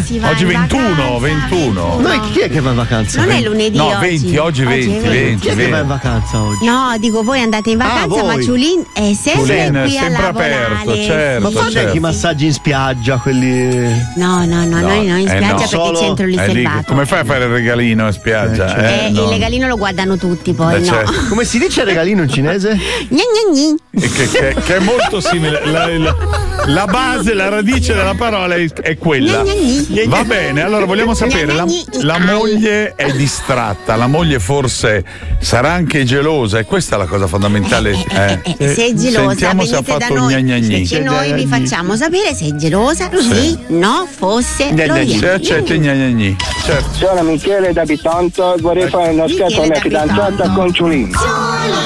si va Oggi in 21, vacanza, 21. Noi chi è che va in vacanza? Non è lunedì No, oggi. 20, oggi 20. Chi è che va in vacanza oggi? No, dico voi andate in vacanza, ma voi. Ciulin è sempre Ciulin è qui a sempre lavorare. aperto, certo. Ma fate anche i massaggi in spiaggia, quelli. No, noi non in spiaggia no. perché Solo- il centro Lì, riservato. come fai a fare il regalino in spiaggia? Il no. regalino lo guardano tutti poi, no. certo. Come si dice regalino in cinese? Gni, gni, gni. Che è molto simile. La base, la radice della parola è quella. Va bene, allora vogliamo sapere, la moglie è distratta, la moglie forse sarà anche gelosa, e questa è la cosa fondamentale. Se è gelosa, Sentiamo se ha venite da fatto noi, gnagnagni. che noi vi facciamo sapere se è gelosa, sì, no, fosse lo Se accetta i gnagnagni. Certo. Sono Michele da Bitonto e vorrei fare uno scherzo alla mia fidanzata con Ciulin.